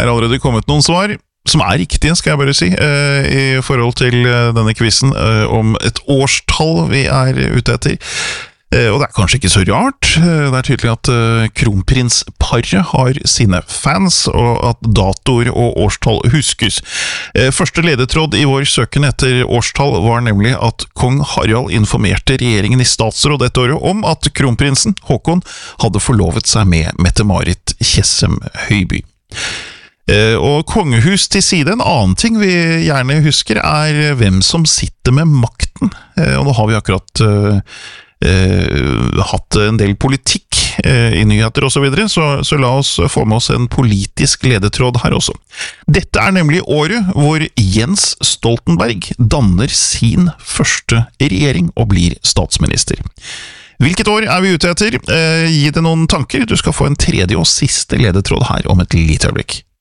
Det allerede kommet noen svar, som riktige, skal jeg bare si, i forhold til denne quizen om et årstall vi ute etter. Og det kanskje ikke så rart. Det tydelig at kronprinsparet har sine fans, og at datoer og årstall huskes. Første ledetråd i vår søken etter årstall var nemlig at kong Harald informerte regjeringen i statsråd dette året om at kronprinsen, Håkon, hadde forlovet seg med Mette-Marit Tjessem Høiby. Og kongehus til side, en annen ting vi gjerne husker hvem som sitter med makten. Og nå har vi akkurat hatt en del politikk i nyheter og så videre, så la oss få med oss en politisk ledetråd her også. Dette nemlig året hvor Jens Stoltenberg danner sin første regjering og blir statsminister. Hvilket år vi ute etter? Gi det noen tanker, du skal få en tredje og siste ledetråd her om et lite øyeblikk.